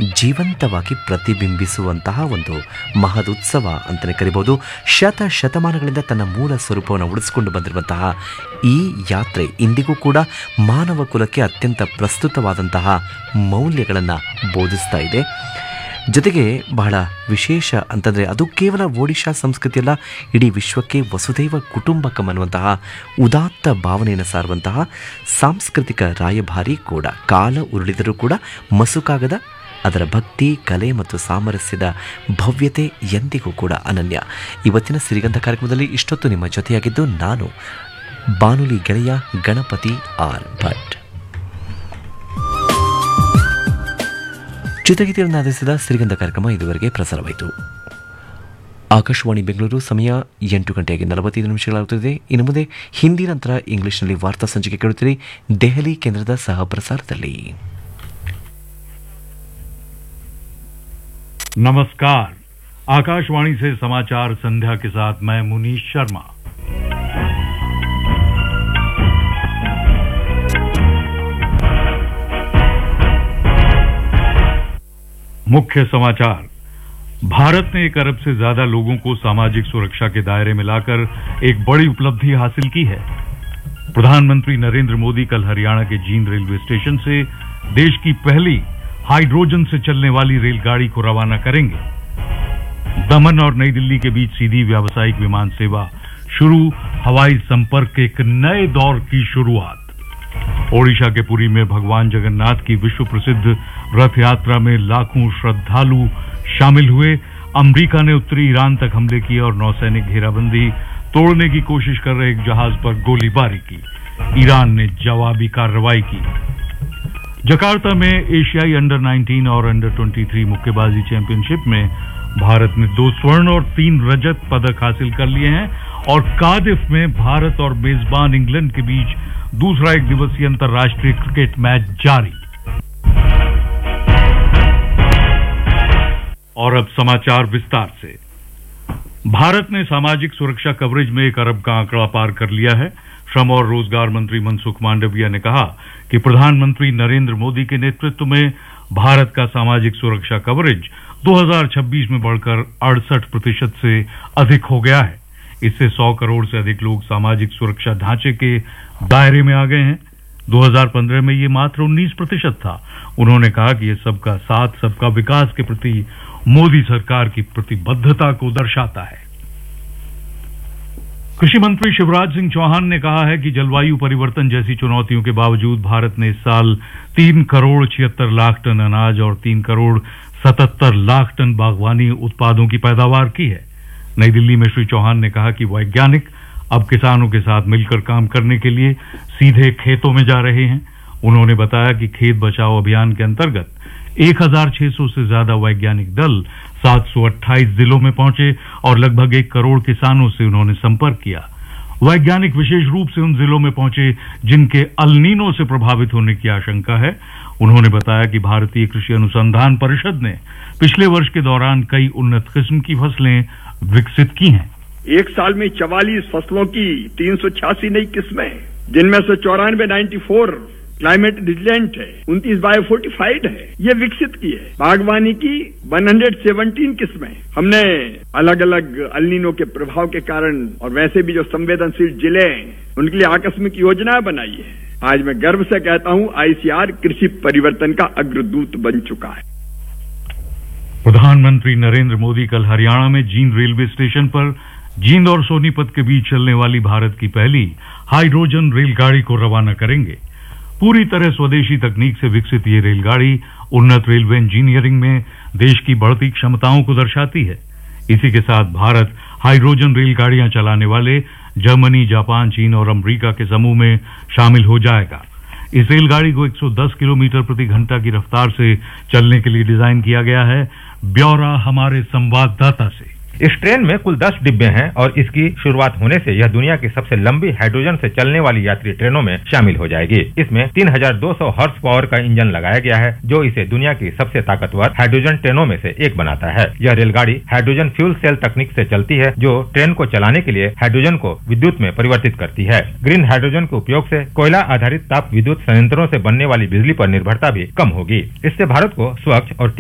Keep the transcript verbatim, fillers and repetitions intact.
ಜೀವಂತವಾಗಿ ಪ್ರತಿಬಿಂಬಿಸುವಂತಹ ಒಂದು ಮಹದುತ್ಸವ ಅಂತಲೇ ಕರಿಬೋದು. ಶತ ಶತಮಾನಗಳಿಂದ ತನ್ನ ಮೂಲ ಸ್ವರೂಪವನ್ನು ಉಳಿಸಿಕೊಂಡು ಬಂದಿರುವಂತಹ ಈ ಯಾತ್ರೆ ಇಂದಿಗೂ ಕೂಡ ಮಾನವ ಕುಲಕ್ಕೆ ಅತ್ಯಂತ ಪ್ರಸ್ತುತವಾದಂತಹ ಮೌಲ್ಯಗಳನ್ನು ಬೋಧಿಸ್ತಾ ಇದೆ. ಜೊತೆಗೆ ಬಹಳ ವಿಶೇಷ ಅಂತಂದರೆ ಅದು ಕೇವಲ ಒಡಿಶಾ ಸಂಸ್ಕೃತಿಯಲ್ಲ, ಇಡೀ ವಿಶ್ವಕ್ಕೆ ವಸುದೈವ ಕುಟುಂಬಕಂ ಅನ್ನುವಂತಹ ಉದಾತ್ತ ಭಾವನೆಯನ್ನು ಸಾರುವಂತಹ ಸಾಂಸ್ಕೃತಿಕ ರಾಯಭಾರಿ ಕೂಡ. ಕಾಲ ಉರುಳಿದರೂ ಕೂಡ ಮಸುಕಾಗದ ಅದರ ಭಕ್ತಿ, ಕಲೆ ಮತ್ತು ಸಾಮರಸ್ಯದ ಭವ್ಯತೆ ಎಂದಿಗೂ ಕೂಡ ಅನನ್ಯ. ಇವತ್ತಿನ ಸಿರಿಗಂಧ ಕಾರ್ಯಕ್ರಮದಲ್ಲಿ ಇಷ್ಟೊತ್ತು ನಿಮ್ಮ ಜೊತೆಯಾಗಿದ್ದು ನಾನು ಬಾನುಲಿ ಗೆಳೆಯ ಗಣಪತಿ ಆರ್ ಭಟ್. ಚಿತ್ರಗೀತೆಗಳನ್ನು ಆಧರಿಸಿದ ಸಿರಿಗಂಧ ಕಾರ್ಯಕ್ರಮ ಇದುವರೆಗೆ ಪ್ರಸಾರವಾಯಿತು. ಆಕಾಶವಾಣಿ ಬೆಂಗಳೂರು, ಸಮಯ ಎಂಟು ಗಂಟೆಯಾಗಿ ನಲವತ್ತೈದು ನಿಮಿಷಗಳಾಗುತ್ತದೆ. ಇನ್ನು ಮುಂದೆ ಹಿಂದಿ ನಂತರ ಇಂಗ್ಲಿಷ್ನಲ್ಲಿ ವಾರ್ತಾ ಸಂಚಿಕೆ ಕೇಳುತ್ತೀರಿ ದೆಹಲಿ ಕೇಂದ್ರದ ಸಹ ಪ್ರಸಾರದಲ್ಲಿ. नमस्कार, आकाशवाणी से समाचार संध्या के साथ मैं मुनीश शर्मा। मुख्य समाचार। भारत ने एक अरब से ज्यादा लोगों को सामाजिक सुरक्षा के दायरे में लाकर एक बड़ी उपलब्धि हासिल की है। प्रधानमंत्री नरेंद्र मोदी कल हरियाणा के जींद रेलवे स्टेशन से देश की पहली हाइड्रोजन से चलने वाली रेलगाड़ी को रवाना करेंगे। दमन और नई दिल्ली के बीच सीधी व्यावसायिक विमान सेवा शुरू, हवाई संपर्क के एक नए दौर की शुरुआत। ओडिशा के पुरी में भगवान जगन्नाथ की विश्व प्रसिद्ध रथ यात्रा में लाखों श्रद्धालु शामिल हुए। अमेरिका ने उत्तरी ईरान तक हमले किए और नौसैनिक घेराबंदी तोड़ने की कोशिश कर रहे एक जहाज पर गोलीबारी की। ईरान ने जवाबी कार्रवाई की। जकार्ता में एशियाई अंडर नाइनटीन और अंडर ट्वेंटी थ्री मुक्केबाजी चैंपियनशिप में भारत ने दो स्वर्ण और तीन रजत पदक हासिल कर लिए हैं और कार्डिफ में भारत और मेजबान इंग्लैंड के बीच दूसरा एक दिवसीय अंतर्राष्ट्रीय क्रिकेट मैच जारी। और अब समाचार विस्तार से। भारत ने सामाजिक सुरक्षा कवरेज में एक अरब का आंकड़ा पार कर लिया है। श्रम और रोजगार मंत्री मनसुख मांडविया ने कहा कि प्रधानमंत्री नरेंद्र मोदी के नेतृत्व में भारत का सामाजिक सुरक्षा कवरेज दो हज़ार छब्बीस में बढ़कर अड़सठ प्रतिशत से अधिक हो गया है। इससे सौ करोड़ से अधिक लोग सामाजिक सुरक्षा ढांचे के दायरे में आ गए हैं। दो हज़ार पंद्रह में ये मात्र उन्नीस प्रतिशत था। उन्होंने कहा कि ये सबका साथ, सबका विकास के प्रति मोदी सरकार की प्रतिबद्धता को दर्शाता है। कृषि मंत्री शिवराज सिंह चौहान ने कहा है कि जलवायु परिवर्तन जैसी चुनौतियों के बावजूद भारत ने इस साल तीन करोड़ छिहत्तर लाख टन अनाज और तीन करोड़ सतहत्तर लाख टन बागवानी उत्पादों की पैदावार की है। नई दिल्ली में श्री चौहान ने कहा कि वैज्ञानिक अब किसानों के साथ मिलकर काम करने के लिए सीधे खेतों में जा रहे हैं। उन्होंने बताया कि खेत बचाओ अभियान के अंतर्गत एक हज़ार छह सौ से ज्यादा वैज्ञानिक दल सात सौ अट्ठाईस जिलों में पहुंचे और लगभग एक करोड़ किसानों से उन्होंने संपर्क किया। वैज्ञानिक विशेष रूप से उन जिलों में पहुंचे जिनके अल्नीनो से प्रभावित होने की आशंका है। उन्होंने बताया कि भारतीय कृषि अनुसंधान परिषद ने पिछले वर्ष के दौरान कई उन्नत किस्म की फसलें विकसित की हैं। एक साल में चवालीस फसलों की तीन सौ छियासी नई किस्में, जिनमें से चौरानवे नाइन्टी फोर क्लाइमेट रिजिलेंट है, उनतीस बायो फोर्टिफाइड है, ये विकसित की है। बागवानी की एक सौ सत्रह किस्में हमने अलग अलग अल्नीनो के प्रभाव के कारण और वैसे भी जो संवेदनशील जिले हैं उनके लिए आकस्मिक योजनाएं बनाई है। आज मैं गर्व से कहता हूं आईसीआर कृषि परिवर्तन का अग्रदूत बन चुका है। प्रधानमंत्री नरेंद्र मोदी कल हरियाणा में जींद रेलवे स्टेशन पर जींद और सोनीपत के बीच चलने वाली भारत की पहली हाइड्रोजन रेलगाड़ी को रवाना करेंगे। पूरी तरह स्वदेशी तकनीक से विकसित ये रेलगाड़ी उन्नत रेलवे इंजीनियरिंग में देश की बढ़ती क्षमताओं को दर्शाती है। इसी के साथ भारत हाइड्रोजन रेलगाड़ियां चलाने वाले जर्मनी, जापान, चीन और अमेरिका के समूह में शामिल हो जाएगा। इस रेलगाड़ी को एक सौ दस किलोमीटर प्रति घंटा की रफ्तार से चलने के लिए डिजाइन किया गया है। ब्यौरा हमारे संवाददाता से। इस ट्रेन में कुल दस डिब्बे हैं और इसकी शुरुआत होने से यह दुनिया की सबसे लंबी हाइड्रोजन से चलने वाली यात्री ट्रेनों में शामिल हो जाएगी। इसमें तीन हज़ार दो सौ हॉर्स पावर का इंजन लगाया गया है, जो इसे दुनिया की सबसे ताकतवर हाइड्रोजन ट्रेनों में से एक बनाता है। यह रेलगाड़ी हाइड्रोजन फ्यूल सेल तकनीक से चलती है, जो ट्रेन को चलाने के लिए हाइड्रोजन को विद्युत में परिवर्तित करती है। ग्रीन हाइड्रोजन के उपयोग से कोयला आधारित ताप विद्युत संयंत्रों से बनने वाली बिजली पर निर्भरता भी कम होगी। इससे भारत को स्वच्छ और